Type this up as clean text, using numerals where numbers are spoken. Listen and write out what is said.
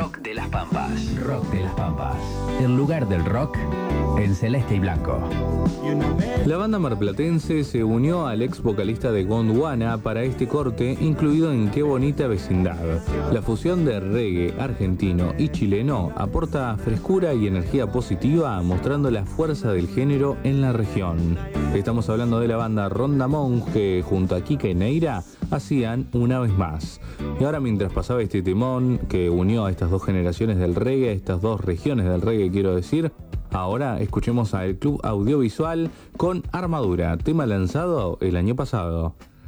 Rock de las Pampas. Rock de las Pampas. El lugar del rock en celeste y blanco. La banda marplatense se unió al ex vocalista de Gondwana para este corte, incluido en Qué bonita vecindad. La fusión de reggae argentino y chileno aporta frescura y energía positiva, mostrando la fuerza del género en la región. Estamos hablando de la banda Rondamón, que junto a Kika y Neira hacían Una vez más. Y ahora, mientras pasaba este temón que unió a estas dos generaciones del reggae, estas dos regiones del reggae quiero decir, ahora escuchemos a El Club Audiovisual con Armadura, tema lanzado el año pasado.